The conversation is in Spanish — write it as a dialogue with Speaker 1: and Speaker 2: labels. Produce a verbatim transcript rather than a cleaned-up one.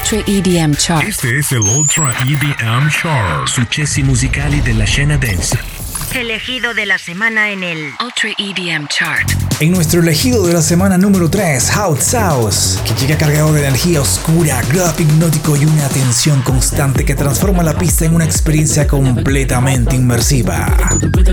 Speaker 1: Ultra E D M Chart.
Speaker 2: Este es el Ultra E D M Chart.
Speaker 3: Successi musicali della scena dance.
Speaker 4: Elegido de la semana en el
Speaker 1: Ultra E D M Chart.
Speaker 5: En nuestro elegido de la semana número tres, Hot Sauce, que llega cargado de energía oscura, groove hipnótico y una tensión constante que transforma la pista en una experiencia completamente inmersiva.